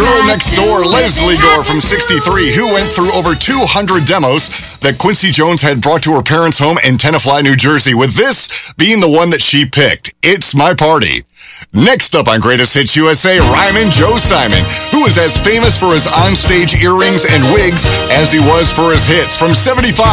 girl next door, Leslie Gore from 63, who went through over 200 demos that Quincy Jones had brought to her parents' home in Tenafly, New Jersey, with this being the one that she picked, It's My Party. Next up on Greatest Hits USA, Ryman Joe Simon, who is as famous for his onstage earrings and wigs as he was for his hits. From 75,